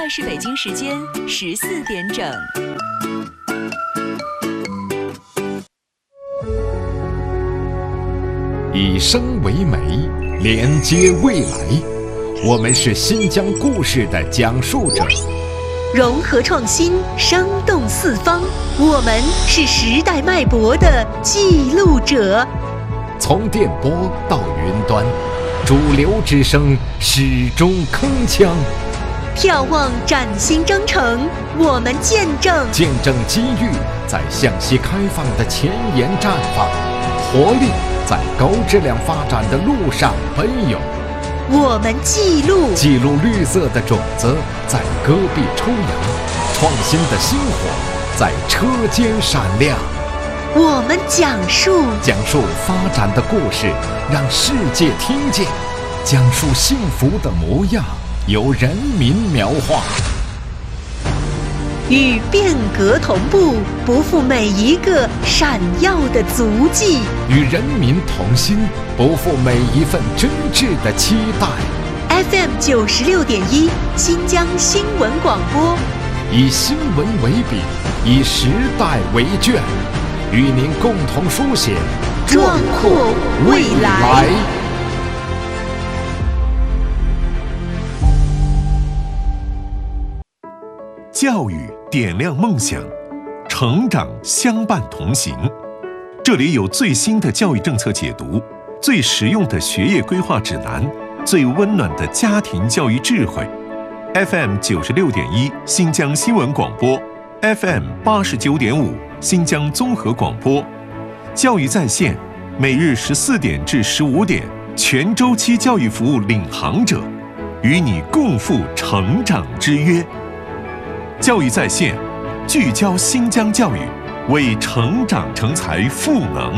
是北京时间14点整。 以声为媒，连接未来。我们是新疆故事的讲述者， 融合创新，生动四方。我们是时代脉搏的记录者。 从电波到云端，主流之声始终铿锵。 眺望崭新征程，我们见证机遇在向西开放的前沿绽放，活力在高质量发展的路上奔涌。 我们记录绿色的种子在戈壁抽芽，创新的星火在车间闪亮。 我们讲述发展的故事，让世界听见；讲述幸福的模样，由人民描画。 与变革同步，不负每一个闪耀的足迹； 与人民同心，不负每一份真挚的期待。 FM 96.1，新疆新闻广播， 以新闻为笔，以时代为卷，与您共同书写壮阔未来。 教育点亮梦想，成长相伴同行。这里有最新的教育政策解读，最实用的学业规划指南，最温暖的家庭教育智慧。FM 96.1新疆新闻广播， FM 89.5新疆综合广播，教育在线，每日14点至15点，全周期教育服务领航者，与你共赴成长之约。教育在线，聚焦新疆教育，为成长成才赋能。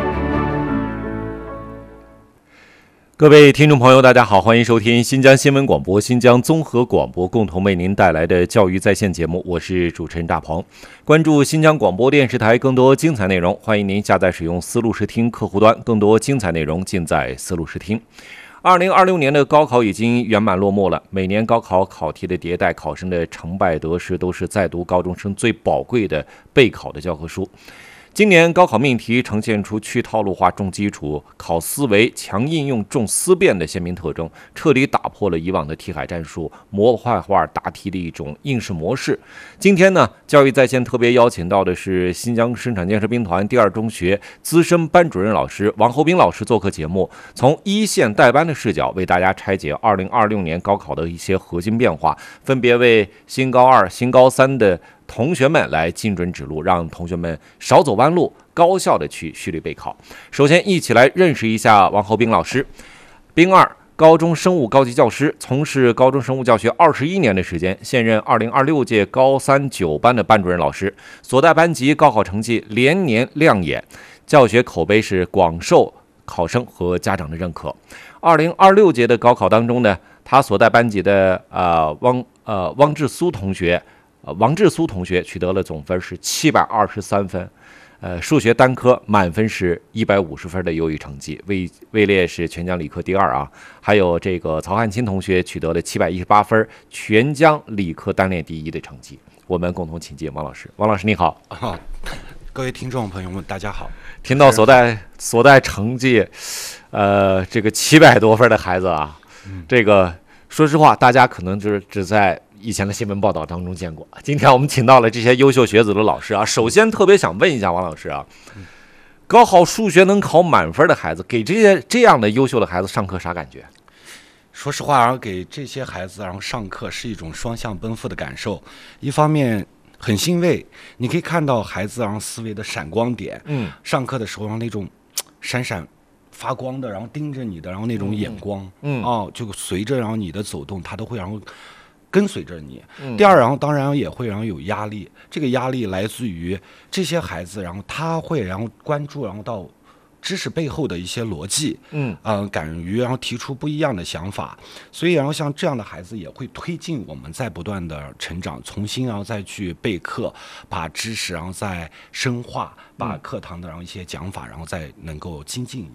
各位听众朋友，大家好，欢迎收听新疆新闻广播、新疆综合广播共同为您带来的教育在线节目，我是主持人大鹏。关注新疆广播电视台更多精彩内容，欢迎您下载使用思路视听客户端，更多精彩内容尽在思路视听。2026年的高考已经圆满落幕了，每年高考考题的迭代，考生的成败得失都是在读高中生最宝贵的备考的教科书。今年高考命题呈现出去套路化、重基础、考思维、强应用、重思辨的鲜明特征，彻底打破了以往的题海战术、模块化答题的一种应试模式。今天呢，教育在线特别邀请到的是新疆生产建设兵团第二中学资深班主任老师王厚斌老师做客节目，从一线带班的视角为大家拆解2026年高考的一些核心变化，分别为新高二、新高三的同学们来精准指路，让同学们少走弯路，高效的去蓄力备考。首先一起来认识一下王厚斌老师，兵二，高中生物高级教师，从事高中生物教学21年的时间，现任2026届高三9班的班主任老师，所带班级高考成绩连年亮眼，教学口碑是广受考生和家长的认可。2026届的高考当中呢，他所带班级的王志苏同学取得了总分是723分，数学单科满分是150分的优异成绩，位列是全疆理科第二啊。还有这个曹汉钦同学取得了718分，全疆理科单列第一的成绩。我们共同请进王老师。王老师你好。 各位听众朋友们大家好。 听到所带成绩这个700多分的孩子啊，这个说实话大家可能只在以前的新闻报道当中见过。今天我们请到了这些优秀学子的老师啊，首先特别想问一下王老师啊，高考数学能考满分的孩子，给这样的优秀的孩子上课啥感觉？ 说实话，然后给这些孩子然后上课是一种双向奔赴的感受。一方面很欣慰，你可以看到孩子然后思维的闪光点，上课的时候然后那种闪闪发光的，然后盯着你的，然后那种眼光，就随着然后你的走动，他都会然后跟随着你。第二，然后当然也会然后有压力，这个压力来自于这些孩子，然后他会然后关注然后到知识背后的一些逻辑，敢于然后提出不一样的想法，所以然后像这样的孩子也会推进我们在不断的成长，重新然后再去备课，把知识然后再深化，把课堂的然后一些讲法然后再能够精进一下。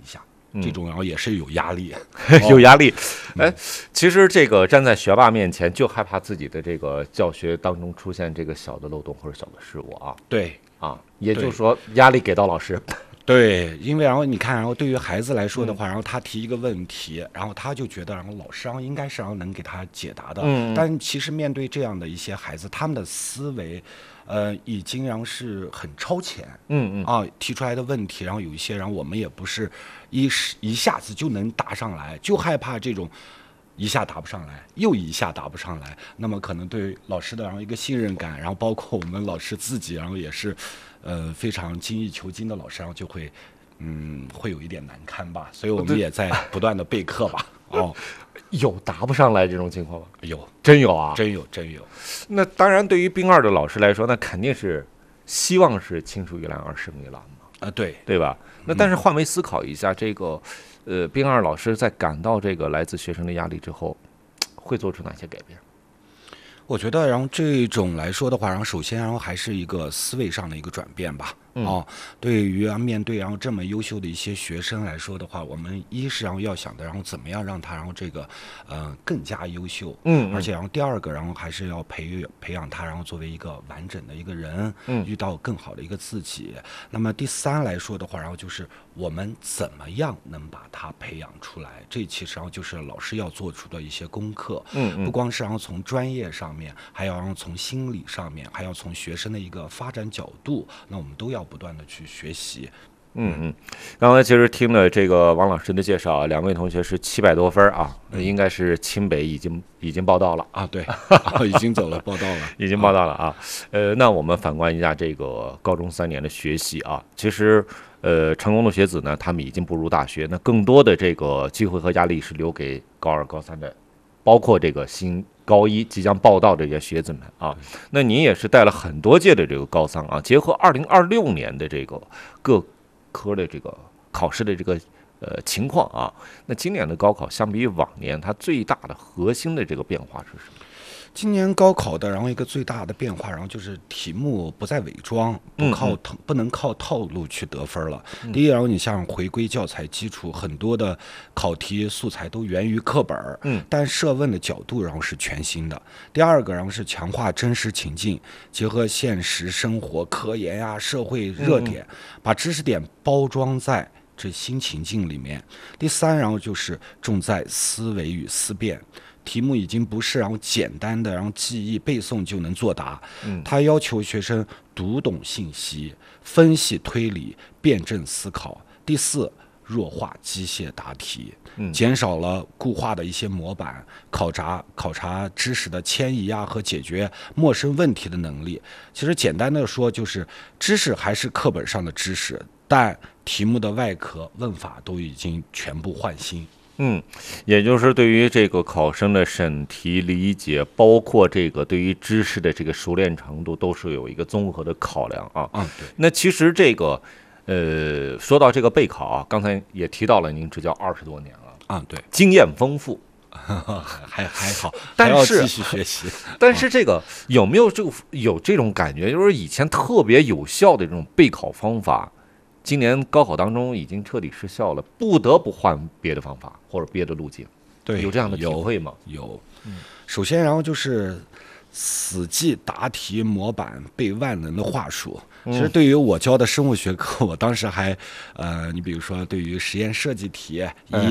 这种然后也是有压力， 有压力。哎，其实这个站在学霸面前，就害怕自己的这个教学当中出现这个小的漏洞或者小的失误啊。 对啊，也就是说压力给到老师。 对，因为然后你看，然后对于孩子来说的话，然后他提一个问题，然后他就觉得，然后老师然后应该是然后能给他解答的。但其实面对这样的一些孩子，他们的思维，已经然后是很超前。提出来的问题，然后有一些，然后我们也不是一下子就能答上来，就害怕这种。一下答不上来，又一下答不上来，那么可能对于老师的然后一个信任感，然后包括我们老师自己，然后也是，非常精益求精的老师，然后就会，会有一点难堪吧。所以我们也在不断的备课吧。 有答不上来这种情况吗？ 有， 真有啊， 真有。 那当然，对于兵2的老师来说，那肯定是希望是青出于蓝而胜于蓝嘛。 对吧？那但是换位思考一下，这个。兵2老师在感到这个来自学生的压力之后，会做出哪些改变？ 我觉得，然后这种来说的话，然后首先，然后还是一个思维上的一个转变吧。对于面对然后这么优秀的一些学生来说的话，我们一是然后要想的，然后怎么样让他然后这个更加优秀，而且然后第二个，然后还是要培养他，然后作为一个完整的一个人，遇到更好的一个自己。那么第三来说的话，然后就是我们怎么样能把他培养出来？这其实然后就是老师要做出的一些功课，不光是然后从专业上面，还要然后从心理上面，还要从学生的一个发展角度，那我们都要不断的去学习。 刚才其实听了这个王老师的介绍，两位同学是700多分啊，应该是清北已经报到了啊， 对，已经走了，报到了， 已经报到了啊。那我们反观一下这个高中3年的学习啊，其实成功的学子呢，他们已经步入大学，那更多的这个机会和压力是留给高2、高3的，包括这个新高1即将报到的这些学子们啊。那您也是带了很多届的这个高3啊，结合2026年的这个各科的这个考试的这个情况啊，那今年的高考相比于往年，它最大的核心的这个变化是什么？ 今年高考的然后一个最大的变化，然后就是题目不再伪装，不能靠套路去得分了。第一，然后你像回归教材基础，很多的考题素材都源于课本，但设问的角度然后是全新的。第二个，然后是强化真实情境，结合现实生活、科研呀、社会热点，把知识点包装在这新情境里面。第三，然后就是重在思维与思辨。题目已经不是然后简单的然后记忆背诵就能作答，它要求学生读懂信息、分析推理、辩证思考。第四，弱化机械答题，减少了固化的一些模板，考察知识的迁移啊和解决陌生问题的能力。其实简单的说，就是知识还是课本上的知识，但题目的外壳、问法都已经全部换新。 也就是对于这个考生的审题理解，包括这个对于知识的这个熟练程度，都是有一个综合的考量啊。 对。 那其实这个，说到这个备考啊，刚才也提到了，您执教20多年了对， 经验丰富， 还好， 但是还要继续学习。 但是这个有没有有这种感觉，就是以前特别有效的这种备考方法，今年高考当中已经彻底失效了，不得不换别的方法或者别的路径。 对， 有这样的体会吗？ 有。首先，然后就是死记答题模板背万能的话术。其实对于我教的生物学课，我当时还你比如说对于实验设计题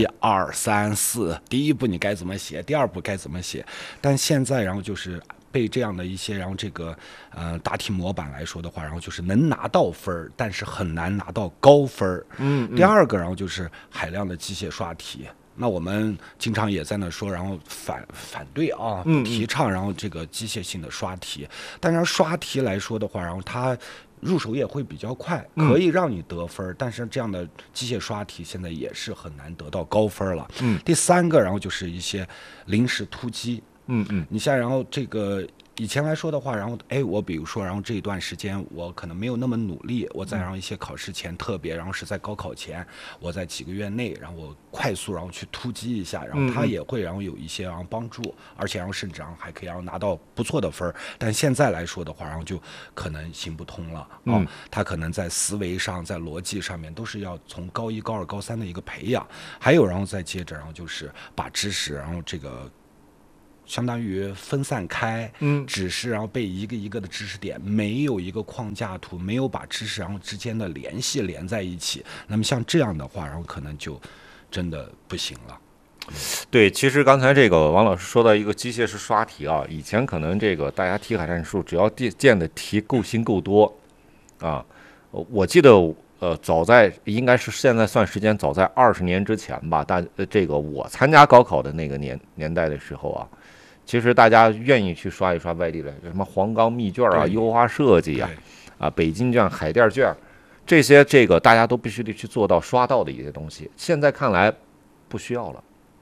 1、2、3、4，第一步你该怎么写，第二步该怎么写。但现在然后就是背这样的一些，然后这个答题模板来说的话，然后就是能拿到分，但是很难拿到高分。第二个，然后就是海量的机械刷题。那我们经常也在那说，然后反对啊，不提倡然后这个机械性的刷题。但是刷题来说的话，然后它入手也会比较快，可以让你得分，但是这样的机械刷题现在也是很难得到高分了。第三个，然后就是一些临时突击。你像然后这个以前来说的话，然后我比如说，然后这一段时间我可能没有那么努力，我再让一些考试前特别，然后是在高考前，我在几个月内，然后我快速然后去突击一下，然后它也会然后有一些然后帮助，而且然后甚至然后还可以然后拿到不错的分。但现在来说的话，然后就可能行不通了啊，它可能在思维上，在逻辑上面都是要从高一、高二、高三的一个培养，还有然后再接着然后就是把知识然后这个。相当于分散开，只是然后被一个一个的知识点，没有一个框架图，没有把知识然后之间的联系连在一起。那么像这样的话，然后可能就真的不行了。 对，其实刚才这个王老师说到一个机械式刷题啊，以前可能这个大家题海战术，只要见的题够新够多啊，我记得早在应该是现在算时间早在20年之前吧，这个我参加高考的那个年代的时候啊。其实大家愿意去刷一刷外地的什么黄冈密卷啊、优化设计啊、北京卷、海淀卷，这些这个大家都必须得去做到刷到的一些东西。现在看来不需要了。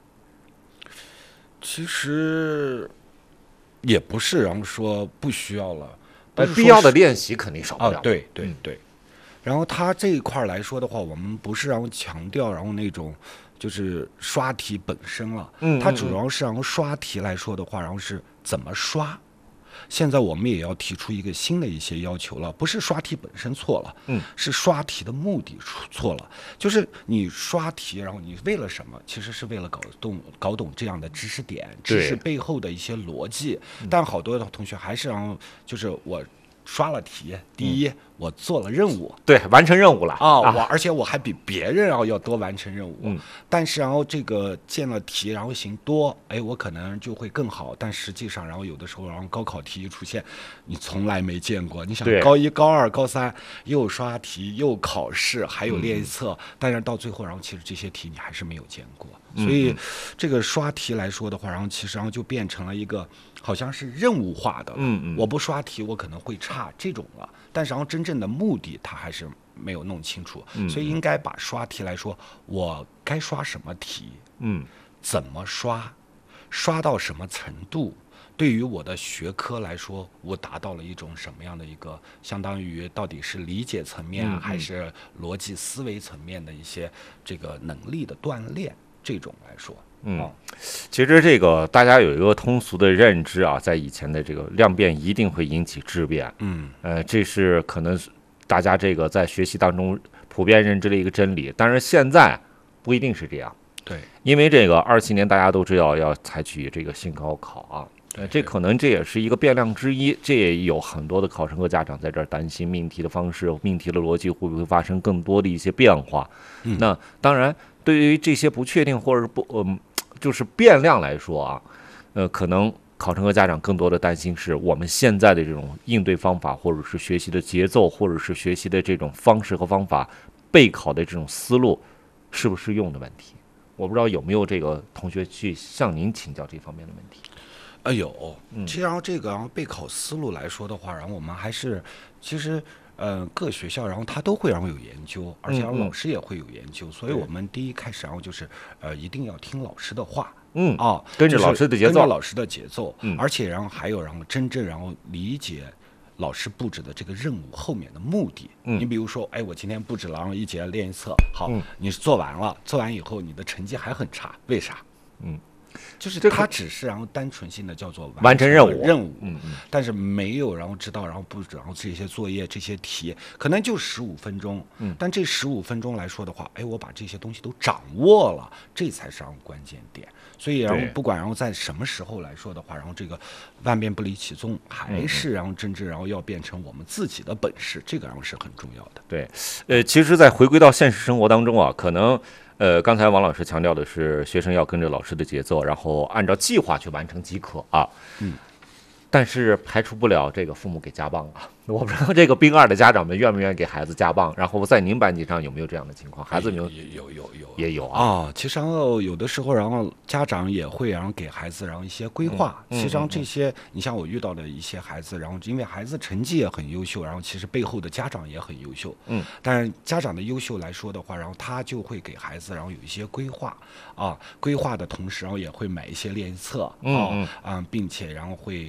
其实也不是，然后说不需要了， 必要的练习肯定少不了。 对。然后他这一块来说的话，我们不是然后强调然后那种。就是刷题本身了，它主要是然后刷题来说的话，然后是怎么刷。现在我们也要提出一个新的一些要求了，不是刷题本身错了，是刷题的目的错了。就是你刷题，然后你为了什么？其实是为了搞懂这样的知识点，知识背后的一些逻辑。但好多的同学还是然后就是我刷了题，第一。我做了任务， 对，完成任务了而且我还比别人要多完成任务，但是然后这个见了题，然后行多，我可能就会更好，但实际上然后有的时候然后高考题一出现，你从来没见过，你想高一、高二、高三又刷题又考试还有练习册，但是到最后然后其实这些题你还是没有见过，所以这个刷题来说的话，然后其实然后就变成了一个好像是任务化的了，我不刷题我可能会差这种了。但是然后真正的目的他还是没有弄清楚，所以应该把刷题来说，我该刷什么题，怎么刷，刷到什么程度，对于我的学科来说，我达到了一种什么样的一个相当于到底是理解层面还是逻辑思维层面的一些这个能力的锻炼，这种来说。 其实这个大家有一个通俗的认知啊，在以前的这个量变一定会引起质变，这是可能大家这个在学习当中普遍认知的一个真理。但是现在不一定是这样， 对， 因为这个27年大家都知道要采取这个新高考啊，这可能这也是一个变量之一，这也有很多的考生和家长在这儿担心命题的方式、命题的逻辑会不会发生更多的一些变化。那当然，对于这些不确定或者就是变量来说啊，可能考生和家长更多的担心是我们现在的这种应对方法，或者是学习的节奏，或者是学习的这种方式和方法，备考的这种思路是不是用的问题。我不知道有没有这个同学去向您请教这方面的问题。 有，其实然后这个然后备考思路来说的话，然后我们还是其实各学校然后他都会然后有研究，而且然后老师也会有研究，所以我们第一开始然后就是一定要听老师的话， 跟着老师的节奏， 跟着老师的节奏，而且然后还有然后真正然后理解老师布置的这个任务后面的目的。你比如说，我今天布置了然后一节练习册，好，你是做完了，做完以后你的成绩还很差，为啥？就是他只是然后单纯性的叫做完成任务， 但是没有然后知道然后布置然后这些作业这些题可能就15分钟，但这15分钟来说的话，我把这些东西都掌握了，这才是然后关键点。所以然后不管然后在什么时候来说的话，然后这个万变不离其宗，还是然后真正然后要变成我们自己的本事，这个然后是很重要的。 对，其实在回归到现实生活当中啊，可能刚才王老师强调的是学生要跟着老师的节奏，然后按照计划去完成即可啊。但是排除不了这个父母给加棒啊。我不知道这个兵2的家长们愿不愿意给孩子加棒，然后在您班级上有没有这样的情况？孩子也有啊。 其实然后有的时候然后家长也会然后给孩子然后一些规划。其实上这些你像我遇到的一些孩子，然后因为孩子成绩也很优秀，然后其实背后的家长也很优秀。但是家长的优秀来说的话，然后他就会给孩子然后有一些规划规划的同时，然后也会买一些练习册并且然后会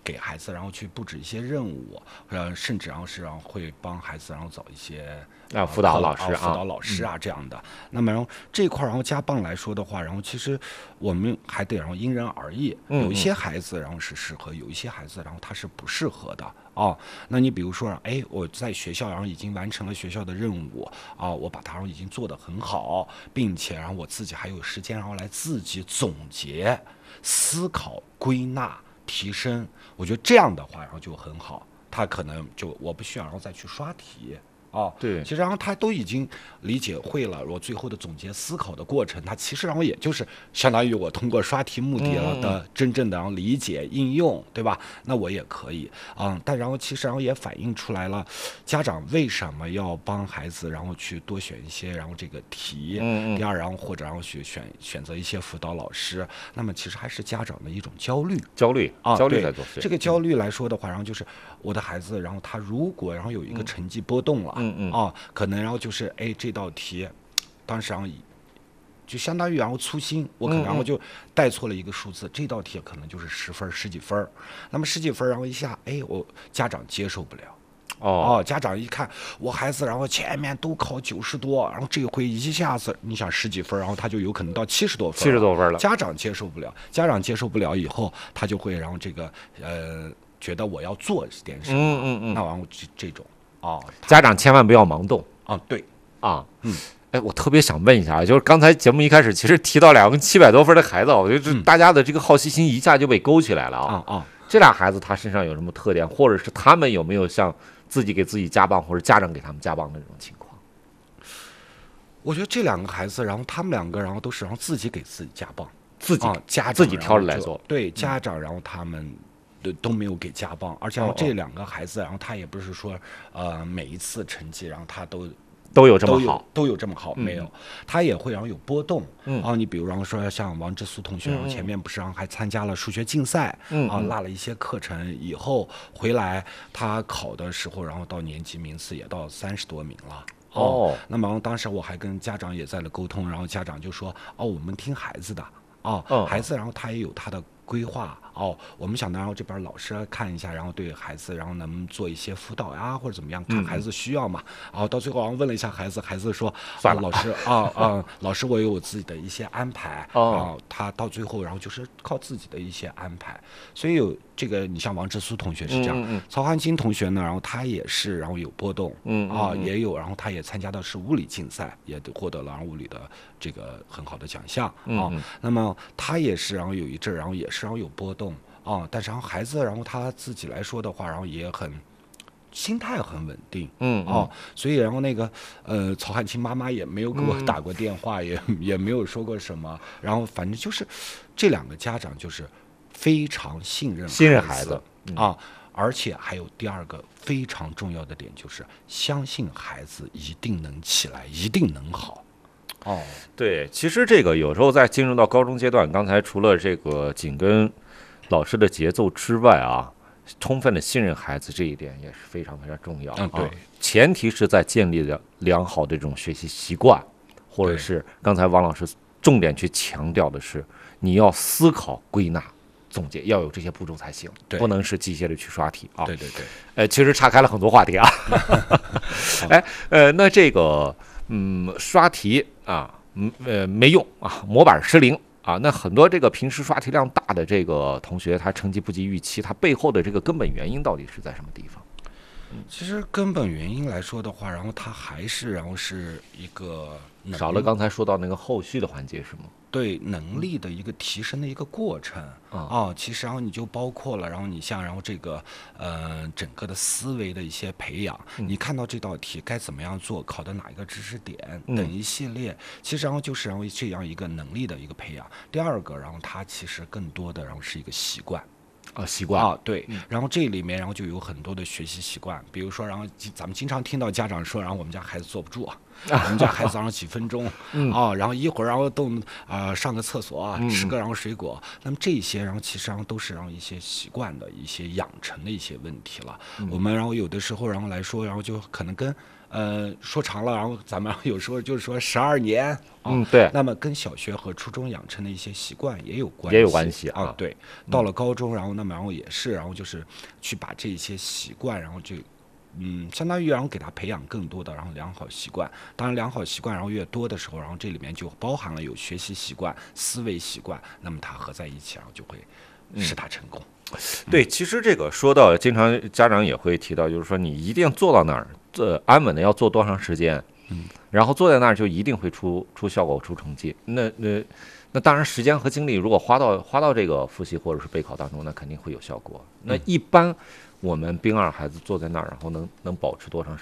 给孩子然后去布置一些任务，甚至然后会帮孩子然后找一些辅导老师这样的。那么然后这一块然后家棒来说的话，然后其实我们还得然后因人而异，有一些孩子然后是适合，有一些孩子然后他是不适合的那你比如说我在学校然后已经完成了学校的任务我把它然后已经做得很好，并且然后我自己还有时间然后来自己总结、思考、归纳、提升，我觉得这样的话然后就很好，他可能就我不需要然后再去刷题对， 其实然后他都已经理解会了，我最后的总结思考的过程，他其实然后也就是相当于我通过刷题目的了的真正的然后理解应用，对吧？那我也可以但然后其实然后也反映出来了，家长为什么要帮孩子然后去多选一些然后这个题，第二然后或者然后去选择一些辅导老师，那么其实还是家长的一种焦虑在作祟。这个焦虑来说的话，然后就是我的孩子，然后他如果然后有一个成绩波动了。可能然后就是这道题，当时然后就相当于然后粗心，我可能然后就带错了一个数字，这道题可能就是10分10几分，那么10几分，然后一下我家长接受不了。家长一看我孩子，然后前面都考90多，然后这回一下子你想10几分，然后他就有可能到70多分了。家长接受不了以后，他就会然后这个觉得我要做点什么，那完后这种。 家长千万不要盲动对我特别想问一下，就是刚才节目一开始其实提到2个700多分的孩子，我觉得大家的这个好奇心一下就被勾起来了这俩孩子他身上有什么特点，或者是他们有没有像自己给自己加棒，或者家长给他们加棒的这种情况？ 我觉得这2个孩子，然后他们2个，然后都是然后自己给自己加棒，家长自己挑着来做。 对，家长然后他们都没有给加棒，而且这2个孩子，然后他也不是说每一次成绩，然后他都有这么好，没有，他也会然后有波动你比如然后说像王志苏同学，然后前面不是然后还参加了数学竞赛落了一些课程以后回来，他考的时候，然后到年级名次也到30多名了那么当时我还跟家长也在了沟通，然后家长就说我们听孩子的孩子然后他也有他的规划我们想然后这边老师看一下，然后对孩子然后能做一些辅导呀或者怎么样，看孩子需要嘛到最后问了一下孩子说算了老师老师我有我自己的一些安排他到最后然后就是靠自己的一些安排，所以有这个你像王志苏同学是这样曹汉金同学呢，然后他也是然后有波动也有，然后他也参加的是物理竞赛，也获得了物理的这个很好的奖项那么他也是然后有一阵然后也是然后有波动但是然后孩子然后他自己来说的话，然后也很心态很稳定所以然后那个曹汉卿妈妈也没有给我打过电话也没有说过什么，然后反正就是这2个家长就是非常信任孩子而且还有第2个非常重要的点，就是相信孩子一定能起来，一定能好对，其实这个有时候在进入到高中阶段，刚才除了这个紧跟老师的节奏之外充分的信任孩子，这一点也是非常非常重要对， 前提是在建立了良好的这种学习习惯，或者是刚才王老师重点去强调的是，你要思考、归纳、总结，要有这些步骤才行，不能是机械的去刷题对其实岔开了很多话题那这个刷题没用模板失灵那很多这个平时刷题量大的这个同学，他成绩不及预期，他背后的这个根本原因到底是在什么地方？ 其实根本原因来说的话，然后他还是然后是一个少了刚才说到那个后续的环节是吗？ 对能力的一个提升的一个过程其实然后你就包括了，然后你像然后这个整个的思维的一些培养，你看到这道题该怎么样做，考的哪一个知识点等一系列，其实然后就是然后这样一个能力的一个培养。第2个，然后它其实更多的然后是一个习惯习惯对，然后这里面然后就有很多的学习习惯，比如说然后咱们经常听到家长说，然后我们家孩子坐不住我们家孩子早上几分钟然后一会儿然后动上个厕所吃个然后水果，那么这些然后其实上都是然后一些习惯的一些养成的一些问题了。我们然后有的时候然后来说，然后就可能跟说长了，然后咱们有时候就是说12年对， 那么跟小学和初中养成的一些习惯也有关系啊。对，到了高中，然后那么然后也是，然后就是去把这些习惯，然后就相当于然后给他培养更多的然后良好习惯。当然良好习惯然后越多的时候，然后这里面就包含了有学习习惯、思维习惯，那么它合在一起，然后就会使他成功。 对，其实这个说到，经常家长也会提到，就是说你一定做到那儿，安稳的要做多长时间，然后坐在那儿就一定会出效果、出成绩。那当然，时间和精力如果花到这个复习或者是备考当中，那肯定会有效果。那一般我们兵2孩子坐在那儿，然后能保持多长时